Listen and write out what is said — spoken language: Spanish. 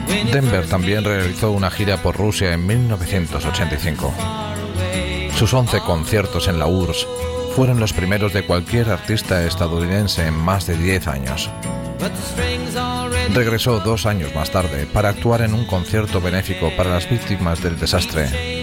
Denver también realizó una gira por Rusia en 1985. Sus 11 conciertos en la URSS fueron los primeros de cualquier artista estadounidense en más de 10 años. Regresó 2 años más tarde para actuar en un concierto benéfico para las víctimas del desastre.